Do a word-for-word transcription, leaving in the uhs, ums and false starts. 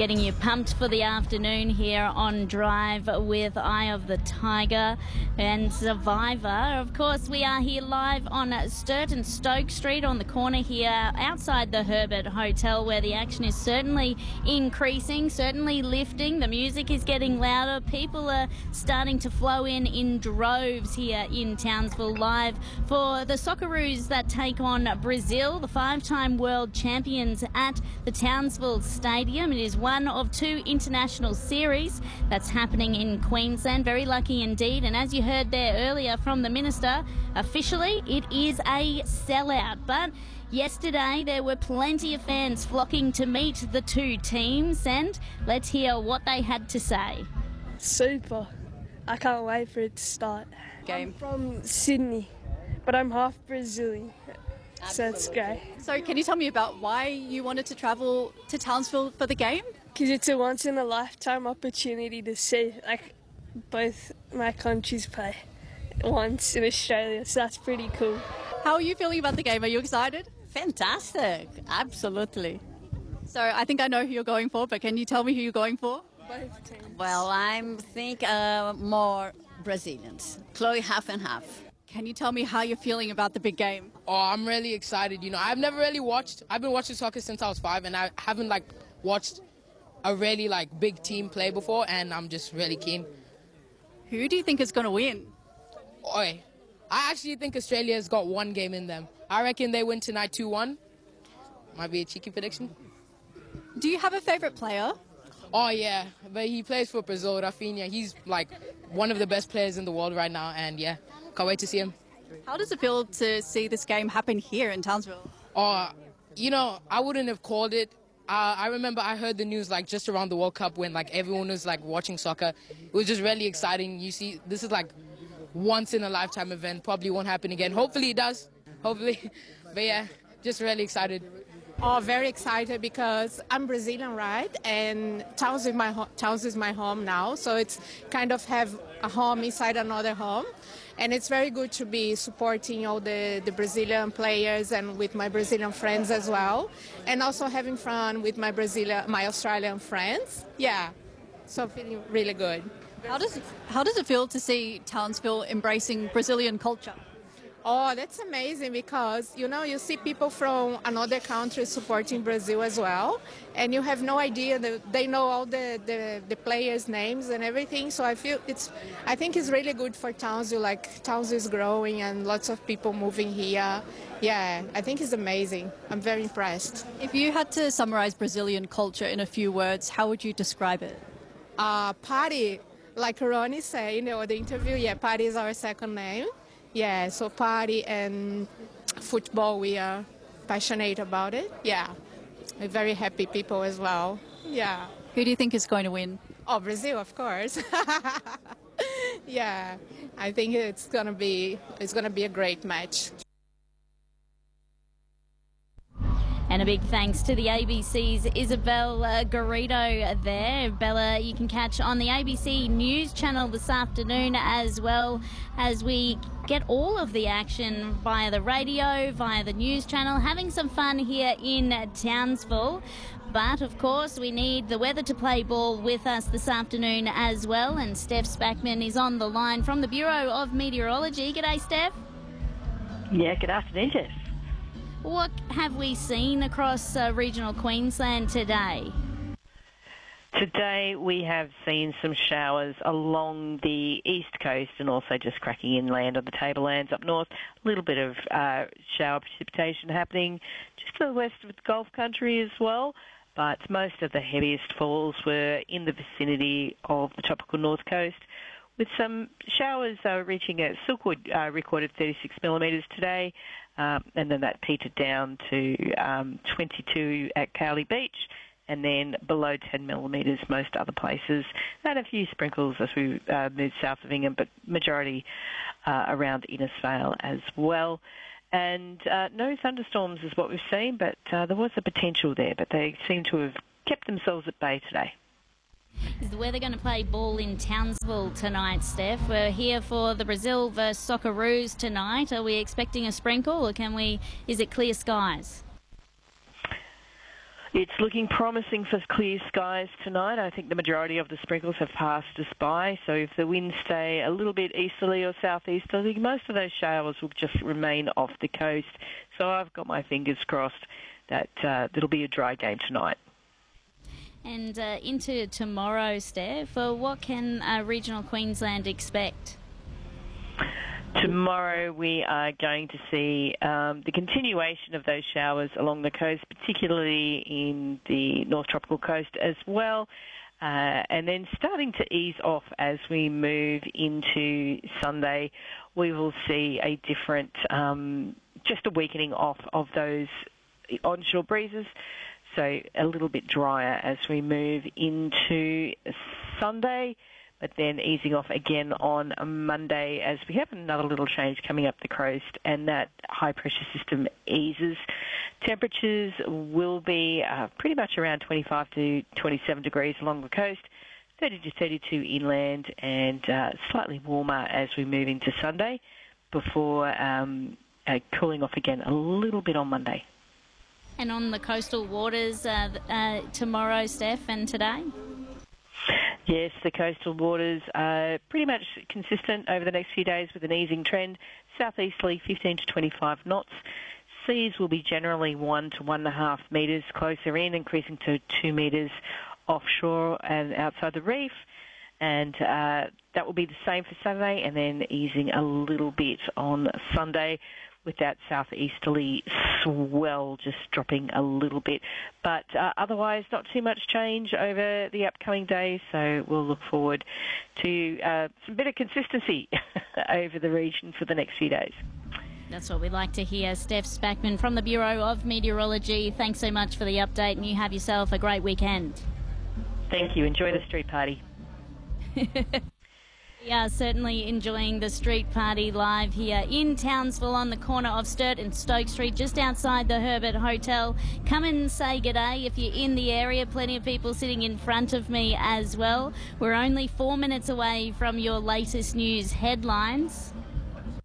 getting you pumped for the afternoon here on Drive with Eye of the Tiger and Survivor. Of course, we are here live on Sturt and Stoke Street on the corner here outside the Herbert Hotel, where the action is certainly increasing, certainly lifting. The music is getting louder. People are starting to flow in in droves here in Townsville, live for the Socceroos that take on Brazil, the five-time world champions at the Townsville Stadium. It is one of two international series that's happening in Queensland. Very lucky indeed. And as you heard there earlier from the Minister, officially it is a sellout. But yesterday there were plenty of fans flocking to meet the two teams, and let's hear what they had to say. Super. I can't wait for it to start. Game. I'm from Sydney, but I'm half Brazilian. So it's great. So can you tell me about why you wanted to travel to Townsville for the game? Because it's a once-in-a-lifetime opportunity to see like both my countries play once in Australia, so that's pretty cool. How are you feeling about the game? Are you excited? Fantastic, absolutely. So I think I know who you're going for, but can you tell me who you're going for? Both teams. Well, I think uh, more Brazilians. Chloe, half and half. Can you tell me how you're feeling about the big game? Oh, I'm really excited. You know, I've never really watched, I've been watching soccer since I was five, and I haven't like watched a really like big team play before, and I'm just really keen. Who do you think is going to win? Oi, I actually think Australia's got one game in them. I reckon they win tonight two one. Might be a cheeky prediction. Do you have a favourite player? Oh yeah, but he plays for Brazil, Rafinha. He's like one of the best players in the world right now, and yeah, can't wait to see him. How does it feel to see this game happen here in Townsville? Oh, you know, I wouldn't have called it. Uh, I remember I heard the news like just around the World Cup when like everyone was like watching soccer. It was just really exciting. You see, this is like once in a lifetime event. Probably won't happen again. Hopefully it does. Hopefully. But yeah, just really excited. Oh, very excited because I'm Brazilian, right? And Towns is my ho- Towns is my home now, so it's kind of have a home inside another home, and it's very good to be supporting all the, the Brazilian players and with my Brazilian friends as well, and also having fun with my Brazilian, my Australian friends. Yeah, so feeling really good. How does it, how does it feel to see Townsville embracing Brazilian culture? Oh, that's amazing because, you know, you see people from another country supporting Brazil as well, and you have no idea that they know all the, the, the players' names and everything. So I feel it's, I think it's really good for Townsville. Like, Townsville is growing and lots of people moving here. Yeah, I think it's amazing. I'm very impressed. If you had to summarize Brazilian culture in a few words, how would you describe it? Uh, party, like Ronnie said in the interview, yeah, party is our second name. Yeah, so party and football, we are passionate about it. Yeah, we're very happy people as well. Yeah. Who do you think is going to win? Oh, Brazil, of course. Yeah, I think it's gonna be it's gonna be a great match. And a big thanks to the A B C's Isabel uh, Garrido there. Bella, you can catch on the A B C News channel this afternoon, as well as we get all of the action via the radio, via the news channel, having some fun here in Townsville. But, of course, we need the weather to play ball with us this afternoon as well. And Steph Spackman is on the line from the Bureau of Meteorology. G'day, Steph. Yeah, good afternoon, Jess. What have we seen across uh, regional Queensland today? Today we have seen some showers along the east coast and also just cracking inland on the tablelands up north. A little bit of uh, shower precipitation happening just to the west of the Gulf country as well. But most of the heaviest falls were in the vicinity of the tropical north coast, with some showers uh, reaching at Silkwood, uh, recorded thirty-six millimetres today, um, and then that petered down to um, twenty-two at Cowley Beach, and then below ten millimetres most other places, and a few sprinkles as we uh, move south of Ingham, but majority uh, around Innisfail as well. And uh, no thunderstorms is what we've seen, but uh, there was a potential there, but they seem to have kept themselves at bay today. Is the weather going to play ball in Townsville tonight, Steph? We're here for the Brazil versus Socceroos tonight. Are we expecting a sprinkle, or can we? Is it clear skies? It's looking promising for clear skies tonight. I think the majority of the sprinkles have passed us by, so if the winds stay a little bit easterly or southeasterly, most of those showers will just remain off the coast. So I've got my fingers crossed that uh, it'll be a dry game tonight. And uh, into tomorrow, Steph, uh, what can uh, regional Queensland expect? Tomorrow we are going to see um, the continuation of those showers along the coast, particularly in the North Tropical Coast as well, uh, and then starting to ease off as we move into Sunday. We will see a different, um, just a weakening off of those onshore breezes, so a little bit drier as we move into Sunday, but then easing off again on Monday as we have another little change coming up the coast and that high-pressure system eases. Temperatures will be uh, pretty much around twenty-five to twenty-seven degrees along the coast, thirty to thirty-two inland, and uh, slightly warmer as we move into Sunday before um, uh, cooling off again a little bit on Monday. And on the coastal waters uh, uh, tomorrow, Steph, and today? Yes, the coastal waters are pretty much consistent over the next few days with an easing trend. Southeasterly, fifteen to twenty-five knots. Seas will be generally one to one and a half metres closer in, increasing to two metres offshore and outside the reef. And uh, that will be the same for Saturday, and then easing a little bit on Sunday, with that southeasterly swell just dropping a little bit. But uh, otherwise, not too much change over the upcoming days, so we'll look forward to uh, some better consistency over the region for the next few days. That's what we like to hear. Steph Spackman from the Bureau of Meteorology, thanks so much for the update, and you have yourself a great weekend. Thank you. Enjoy the street party. We are certainly enjoying the street party live here in Townsville on the corner of Sturt and Stoke Street, just outside the Herbert Hotel. Come and say g'day if you're in the area. Plenty of people sitting in front of me as well. We're only four minutes away from your latest news headlines.